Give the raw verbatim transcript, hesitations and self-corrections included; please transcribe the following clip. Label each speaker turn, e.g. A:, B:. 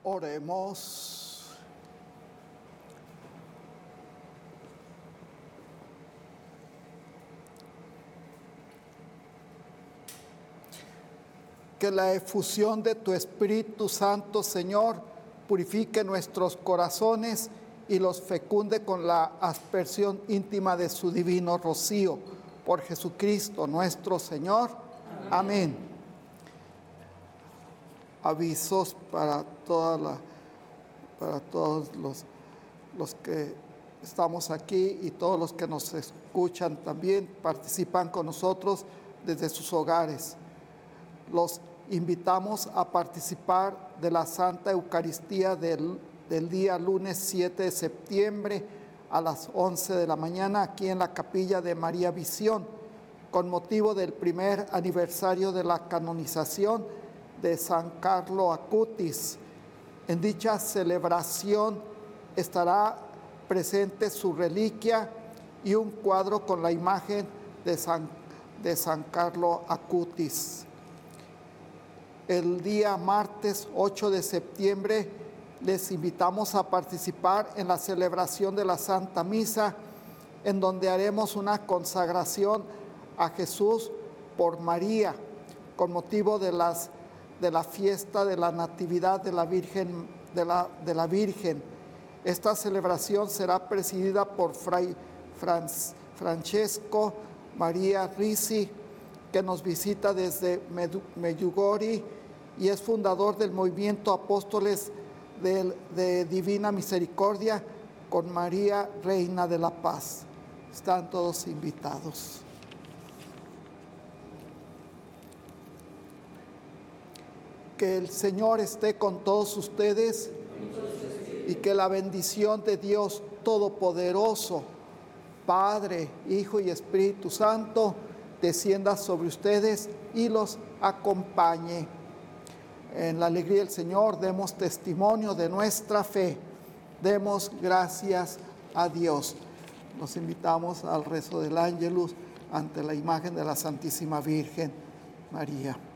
A: Oremos. Que la efusión de tu Espíritu Santo, Señor, purifique nuestros corazones y los fecunde con la aspersión íntima de su divino rocío. Por Jesucristo nuestro Señor. Amén. Amén. Avisos para toda la, para todos los, los que estamos aquí y todos los que nos escuchan también, participan con nosotros desde sus hogares. Los invitamos a participar de la Santa Eucaristía del, del día lunes siete de septiembre a las once de la mañana aquí en la Capilla de María Visión, con motivo del primer aniversario de la canonización de San Carlo Acutis. En dicha celebración estará presente su reliquia y un cuadro con la imagen de San, de San Carlo Acutis. El día martes ocho de septiembre les invitamos a participar en la celebración de la Santa Misa, en donde haremos una consagración a Jesús por María, con motivo de, las, de la fiesta de la Natividad de la Virgen. De la, de la Virgen. Esta celebración será presidida por Fray Franz, Francesco María Risi, que nos visita desde Medjugorje y es fundador del movimiento Apóstoles de, de Divina Misericordia con María, Reina de la Paz. Están todos invitados. Que el Señor esté con todos ustedes y que la bendición de Dios Todopoderoso, Padre, Hijo y Espíritu Santo, descienda sobre ustedes y los acompañe. En la alegría del Señor demos testimonio de nuestra fe. Demos gracias a Dios. Nos invitamos al rezo del Ángelus ante la imagen de la Santísima Virgen María.